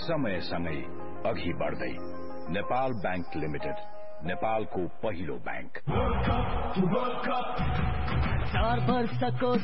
समयसँगै अघि बढ्दै नेपाल बैंक लिमिटेड, नेपालको पहिलो बैंक। 4 वर्षको